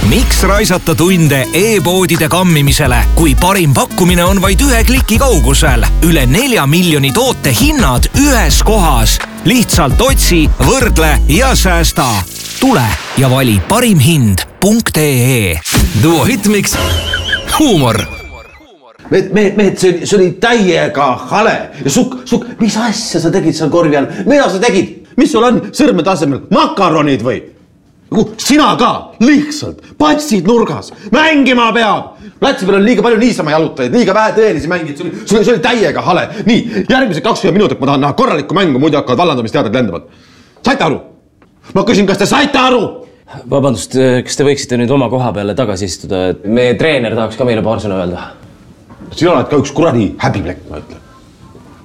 Miks raisata tunde e-poodide kammimisele, kui parim pakkumine on vaid 1 kliki kaugusel? Üle 4 miljoni toote hinnad ühes kohas. Lihtsalt otsi, võrdle ja säästa. Tule ja vali parimhind.ee. Duo Hitmix. Huumor. Mehed, see oli täiega hale. Ja suk, mis asja sa tegid seal korvi all? Mida sa tegid? Mis sul on sõrmede asemel? Makaronid või? Sina ka, lihtsalt, patsid nurgas, mängima peab. Platsi peal on liiga palju niisama jalutajaid, liiga vähe tõelisi mängid, see oli täiega hale. Nii, järgmised 20 minutit ma tahan näha korralikku mängu, muidu hakkavad vallandamisteadred lendavad. Saite aru? Ma küsin, kas te saite aru? Vabandust, kas te võiksite nüüd oma koha peale tagasi istuda? Meie treener tahaks ka meile paar sõna öelda. Sina oled ka üks kuradi häbiplekk, ma ütlen.